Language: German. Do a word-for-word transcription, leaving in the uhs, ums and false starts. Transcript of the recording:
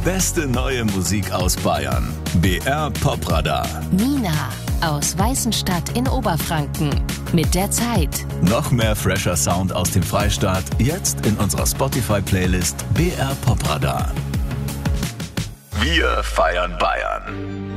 beste neue Musik aus Bayern. B R Popradar. Nina aus Weißenstadt in Oberfranken mit der Zeit. Noch mehr fresher Sound aus dem Freistaat, jetzt in unserer Spotify-Playlist B R Popradar. Wir feiern Bayern.